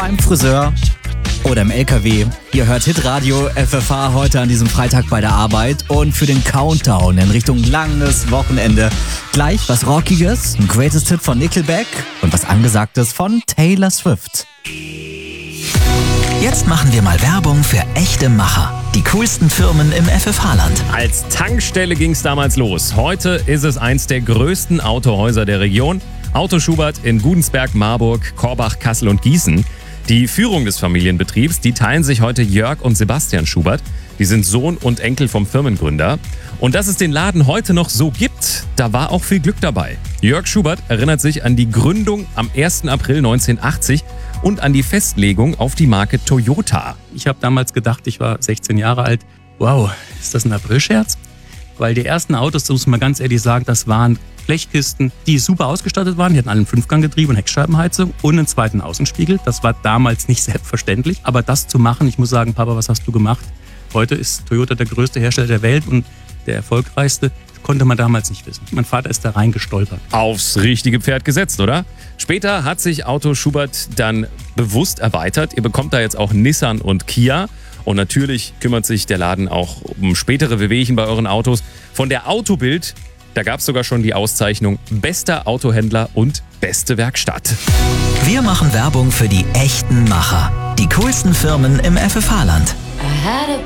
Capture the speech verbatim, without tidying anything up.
beim Friseur oder im L K W. Ihr hört Hitradio F F H heute an diesem Freitag bei der Arbeit und für den Countdown in Richtung langes Wochenende gleich was Rockiges, ein Greatest Hit von Nickelback und was Angesagtes von Taylor Swift. Jetzt machen wir mal Werbung für echte Macher. Die coolsten Firmen im F F H-Land. Als Tankstelle ging es damals los. Heute ist es eins der größten Autohäuser der Region. Auto Schubert in Gudensberg, Marburg, Korbach, Kassel und Gießen. Die Führung des Familienbetriebs, die teilen sich heute Jörg und Sebastian Schubert. Die sind Sohn und Enkel vom Firmengründer. Und dass es den Laden heute noch so gibt, da war auch viel Glück dabei. Jörg Schubert erinnert sich an die Gründung am ersten April neunzehnhundertachtzig und an die Festlegung auf die Marke Toyota. Ich habe damals gedacht, ich war sechzehn Jahre alt. Wow, ist das ein Aprilscherz? Weil die ersten Autos, das muss man ganz ehrlich sagen, das waren Blechkisten, die super ausgestattet waren. Die hatten alle ein Fünfganggetriebe und Heckscheibenheizung und einen zweiten Außenspiegel. Das war damals nicht selbstverständlich. Aber das zu machen, ich muss sagen, Papa, was hast du gemacht? Heute ist Toyota der größte Hersteller der Welt und der erfolgreichste. Konnte man damals nicht wissen. Mein Vater ist da reingestolpert. Aufs richtige Pferd gesetzt, oder? Später hat sich Auto Schubert dann bewusst erweitert. Ihr bekommt da jetzt auch Nissan und Kia. Und natürlich kümmert sich der Laden auch um spätere Wehwehchen bei euren Autos. Von der Autobild, da gab es sogar schon die Auszeichnung Bester Autohändler und Beste Werkstatt. Wir machen Werbung für die echten Macher. Die coolsten Firmen im F F H-Land.